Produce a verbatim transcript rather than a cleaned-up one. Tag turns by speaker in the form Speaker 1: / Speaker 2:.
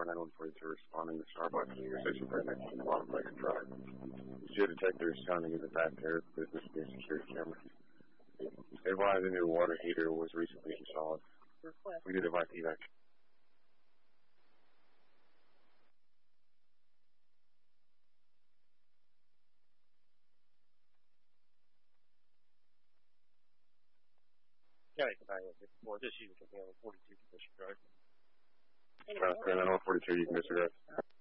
Speaker 1: Tower nine one four two responding to Starbucks intersection for nineteen Bottom Lake Drive. Two detectives sounding in the back there of business near security camera. Advise a new water heater was recently installed. We need a device evac.
Speaker 2: County Companion fifty-four, this is Companion forty-two, Commissioner Drive.
Speaker 1: Uh, nine one four two, you can disregard.